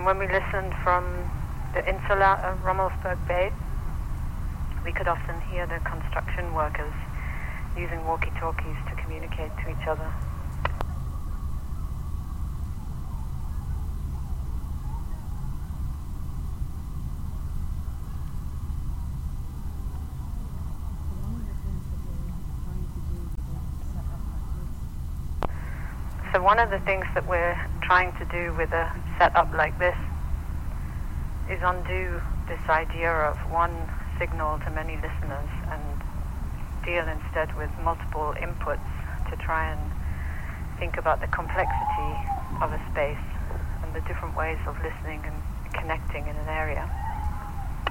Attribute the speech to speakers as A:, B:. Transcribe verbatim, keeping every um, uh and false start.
A: when we listened from the insula of Rummelsburg Bay, we could often hear the construction workers using walkie-talkies to communicate to each other. So one of the things that we're trying to do with a setup like this is undo this idea of one signal to many listeners and deal instead with multiple inputs to try and think about the complexity of a space and the different ways of listening and connecting in an area.